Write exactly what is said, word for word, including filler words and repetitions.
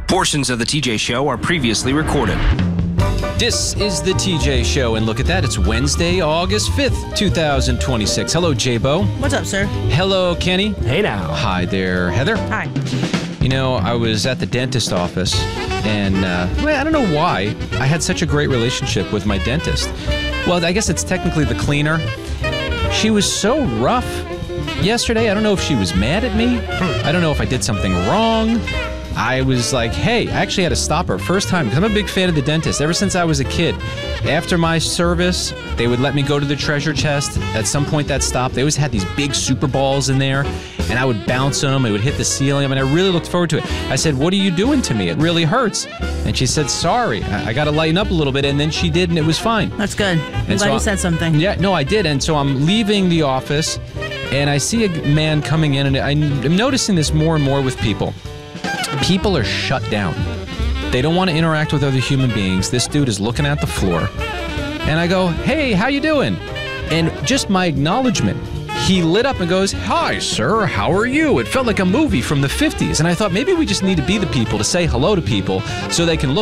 Portions of the T J Show are previously recorded. This is the T J Show, and look at that. It's Wednesday, August fifth, two thousand twenty-six. Hello, J-Bo. What's up, sir? Hello, Kenny. Hey now. Hi there, Heather. Hi. You know, I was at the dentist office, and uh, well, I don't know why. I had such a great relationship with my dentist. Well, I guess it's technically the cleaner. She was so rough yesterday. I don't know if she was mad at me. I don't know if I did something wrong. I was like, hey, I actually had to stop her first time because I'm a big fan of the dentist. Ever since I was a kid, after my service, they would let me go to the treasure chest. At some point that stopped. They always had these big super balls in there, and I would bounce them. It would hit the ceiling. I mean, I really looked forward to it. I said, what are you doing to me? It really hurts. And she said, sorry, I, I got to lighten up a little bit. And then she did, and it was fine. That's good. I'm And glad so you I- said something. Yeah, no, I did. And so I'm leaving the office, and I see a man coming in, and I'm noticing this more and more with people. People are shut down. They don't want to interact with other human beings. This dude is looking at the floor. And I go, hey, how you doing? And just my acknowledgement, he lit up and goes, hi, sir, how are you? It felt like a movie from the fifties. And I thought maybe we just need to be the people to say hello to people so they can look